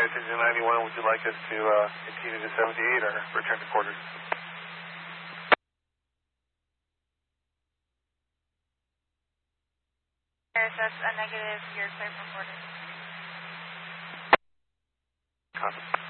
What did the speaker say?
United 91, would you like us to continue to 78 or return to quarters? That's a negative, you're clear for quarters. Copy.